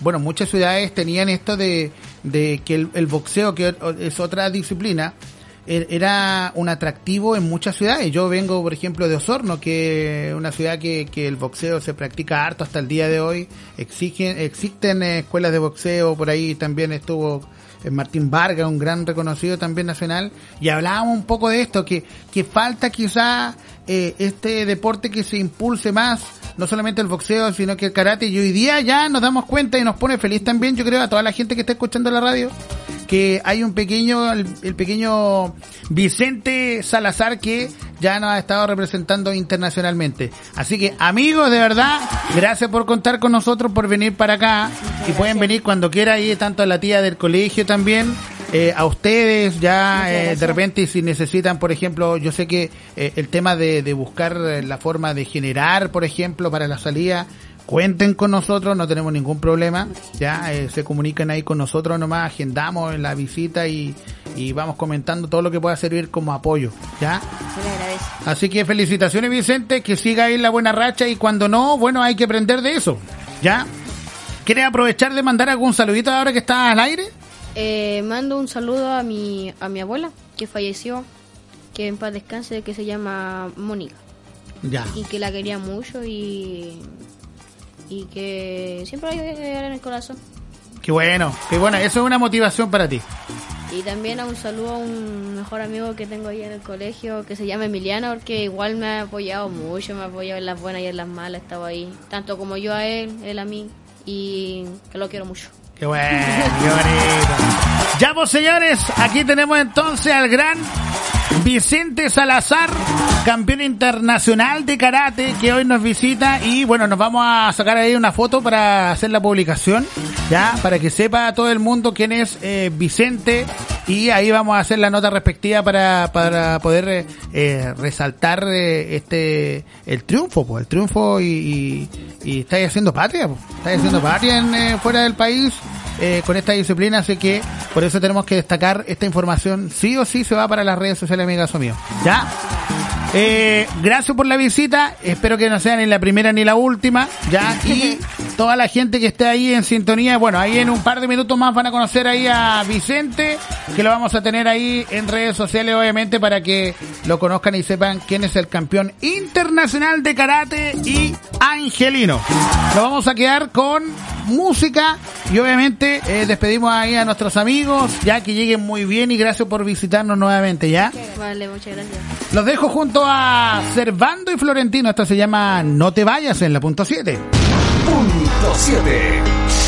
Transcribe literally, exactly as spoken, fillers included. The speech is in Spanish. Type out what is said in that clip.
bueno, muchas ciudades tenían esto de, de que el, el boxeo, que es otra disciplina, era un atractivo en muchas ciudades. Yo vengo, por ejemplo, de Osorno, que es una ciudad que, que el boxeo se practica harto hasta el día de hoy. Exigen, existen escuelas de boxeo, por ahí también estuvo Martín Vargas, un gran reconocido también nacional, y hablábamos un poco de esto, que, que falta quizá eh, este deporte que se impulse más, no solamente el boxeo, sino que el karate, y hoy día ya nos damos cuenta y nos pone feliz también, yo creo, a toda la gente que está escuchando la radio, que hay un pequeño, el, el pequeño Vicente Salazar que ya nos ha estado representando internacionalmente. Así que, amigos, de verdad, gracias por contar con nosotros, por venir para acá, y pueden venir cuando quiera, ahí tanto a la tía del colegio también, eh, a ustedes ya, eh, de repente, si necesitan, por ejemplo, yo sé que eh, el tema de, de buscar la forma de generar, por ejemplo, para la salida, cuenten con nosotros, no tenemos ningún problema, ya, eh, se comunican ahí con nosotros nomás, agendamos la visita y, y vamos comentando todo lo que pueda servir como apoyo, ya. Así que felicitaciones, Vicente, que siga ahí la buena racha, y cuando no, bueno, hay que aprender de eso, ya. ¿Quieres aprovechar de mandar algún saludito ahora que estás al aire? Eh, mando un saludo a mi, a mi abuela, que falleció, que en paz descanse, que se llama Mónica. Ya. Y que la quería mucho y... y que siempre hay que llegar en el corazón. Qué bueno, qué bueno, eso es una motivación para ti. Y también a un saludo a un mejor amigo que tengo ahí en el colegio, que se llama Emiliano, porque igual me ha apoyado mucho, me ha apoyado en las buenas y en las malas, estaba ahí, tanto como yo a él, él a mí, y que lo quiero mucho. Qué bueno, qué bonito. Ya, pues, señores, aquí tenemos entonces al gran Vicente Salazar, campeón internacional de karate, que hoy nos visita, y bueno, nos vamos a sacar ahí una foto para hacer la publicación, ya, para que sepa todo el mundo quién es eh, Vicente, y ahí vamos a hacer la nota respectiva para para poder eh, resaltar eh, este el triunfo, pues, el triunfo, y, y, y estáis haciendo patria, pues, estáis haciendo patria en, eh, fuera del país. Eh, con esta disciplina, así que por eso tenemos que destacar esta información, sí o sí se va para las redes sociales, amigazo mío, ¿ya? Eh, gracias por la visita, espero que no sea ni la primera ni la última, ¿ya? Y toda la gente que esté ahí en sintonía, bueno, ahí en un par de minutos más van a conocer ahí a Vicente, que lo vamos a tener ahí en redes sociales, obviamente, para que lo conozcan y sepan quién es el campeón internacional de karate y angelino. Nos vamos a quedar con música y obviamente eh, despedimos ahí a nuestros amigos, ya, que lleguen muy bien, y gracias por visitarnos nuevamente, ¿ya? Vale, muchas gracias. Los dejo junto a Servando y Florentino. Esto se llama No te vayas en la punto siete. Punto siete.